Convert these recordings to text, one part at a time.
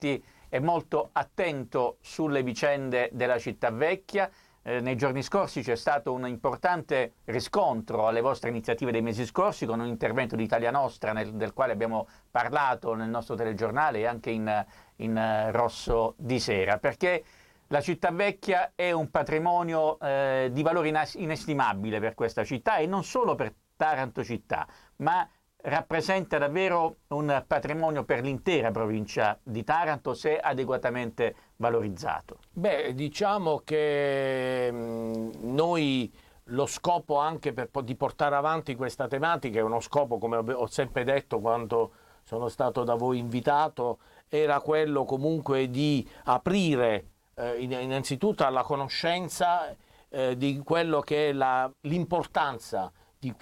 infatti è molto attento sulle vicende della città vecchia. Nei giorni scorsi c'è stato un importante riscontro alle vostre iniziative dei mesi scorsi con un intervento di Italia Nostra del quale abbiamo parlato nel nostro telegiornale e anche in Rosso di Sera, perché la città vecchia è un patrimonio di valore inestimabile per questa città e non solo per Taranto città, ma rappresenta davvero un patrimonio per l'intera provincia di Taranto se adeguatamente valorizzato. Beh, diciamo che noi lo scopo anche di portare avanti questa tematica è uno scopo, come ho sempre detto quando sono stato da voi invitato, era quello comunque di aprire innanzitutto alla conoscenza di quello che è l'importanza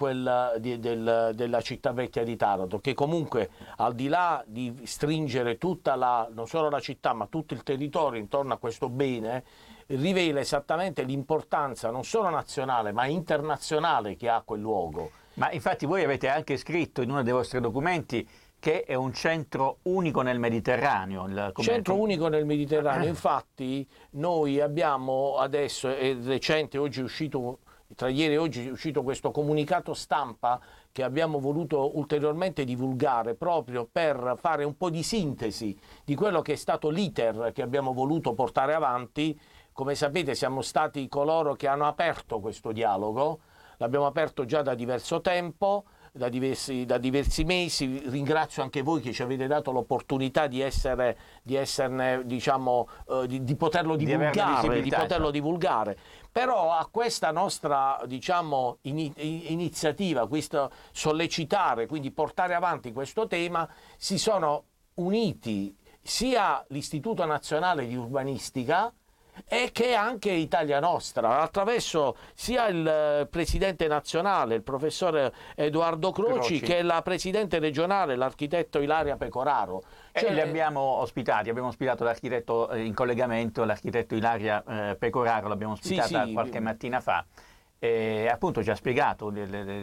della città vecchia di Taranto, che comunque al di là di stringere non solo la città ma tutto il territorio intorno a questo bene, rivela esattamente l'importanza non solo nazionale ma internazionale che ha quel luogo. Ma infatti voi avete anche scritto in uno dei vostri documenti che è un centro unico nel Mediterraneo. Centro unico nel Mediterraneo, infatti noi abbiamo adesso, è recente, oggi è uscito, tra ieri e oggi è uscito questo comunicato stampa che abbiamo voluto ulteriormente divulgare proprio per fare un po' di sintesi di quello che è stato l'iter che abbiamo voluto portare avanti. Come sapete siamo stati coloro che hanno aperto questo dialogo, l'abbiamo aperto già da diverso tempo, da diversi mesi. Ringrazio anche voi che ci avete dato l'opportunità di esserne, diciamo, di poterlo divulgare, Però a questa nostra, diciamo, iniziativa, questo sollecitare, quindi portare avanti questo tema, si sono uniti sia l'Istituto Nazionale di Urbanistica e che anche Italia Nostra, attraverso sia il presidente nazionale, il professore Edoardo Croci, che la presidente regionale, l'architetto Ilaria Pecoraro. Li abbiamo ospitati, abbiamo ospitato l'architetto in collegamento, l'architetto Ilaria Pecoraro, l'abbiamo ospitata qualche mattina fa, e appunto ci ha spiegato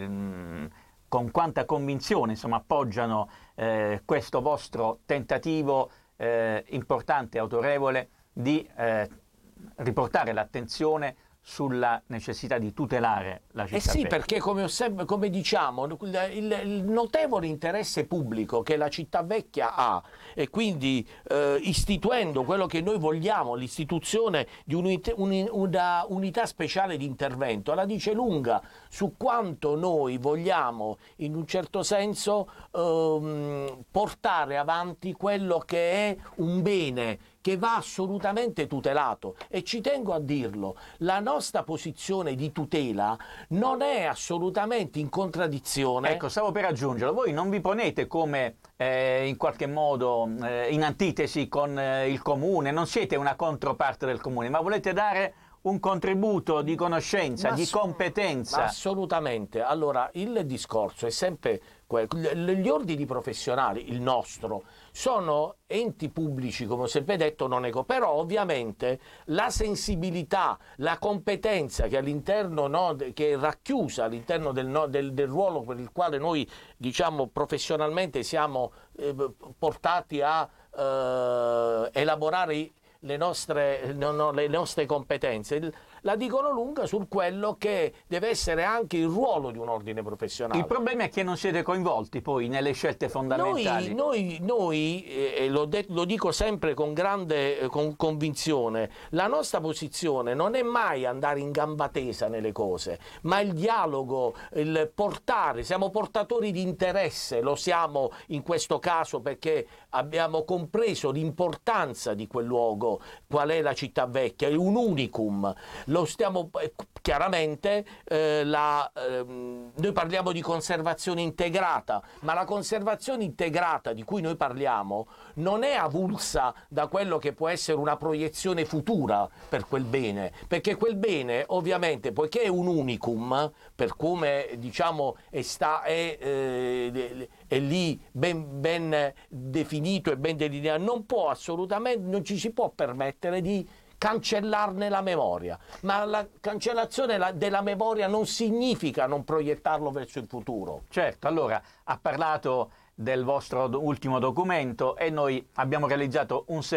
con quanta convinzione, insomma, appoggiano questo vostro tentativo importante e autorevole di riportare l'attenzione sulla necessità di tutelare la città vecchia. Perché come diciamo, il notevole interesse pubblico che la città vecchia ha, e quindi istituendo quello che noi vogliamo, l'istituzione di una unità speciale di intervento, la dice lunga su quanto noi vogliamo in un certo senso portare avanti quello che è un bene che va assolutamente tutelato, e ci tengo a dirlo, la nostra posizione di tutela non è assolutamente in contraddizione. Ecco, stavo per aggiungerlo, voi non vi ponete come in qualche modo in antitesi con il comune, non siete una controparte del comune, ma volete dare un contributo di conoscenza, di competenza. Assolutamente. Allora, il discorso è sempre quello. Gli ordini professionali, il nostro, sono enti pubblici, come ho sempre detto, però ovviamente la sensibilità, la competenza che all'interno, che è racchiusa all'interno del ruolo per il quale noi, diciamo, professionalmente siamo portati a elaborare le nostre competenze, la dicono lunga su quello che deve essere anche il ruolo di un ordine professionale. Il problema è che non siete coinvolti poi nelle scelte fondamentali. Noi lo dico sempre con grande convinzione, la nostra posizione non è mai andare in gamba tesa nelle cose, ma il dialogo, il portare, siamo portatori di interesse, lo siamo in questo caso perché abbiamo compreso l'importanza di quel luogo, qual è la città vecchia, è un unicum. Lo stiamo chiaramente, noi parliamo di conservazione integrata, ma la conservazione integrata di cui noi parliamo non è avulsa da quello che può essere una proiezione futura per quel bene, perché quel bene ovviamente, poiché è un unicum, per come diciamo è lì ben definito e ben delineato, non ci si può permettere di cancellarne la memoria, ma la cancellazione della memoria non significa non proiettarlo verso il futuro. Certo, allora ha parlato del vostro ultimo documento e noi abbiamo realizzato un